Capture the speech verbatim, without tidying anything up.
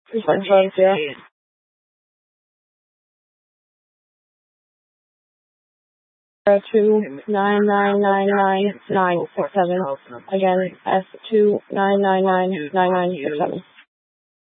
Please find phone zero. Zero two nine nine nine nine nine six seven. Again, S two nine nine nine nine nine six seven.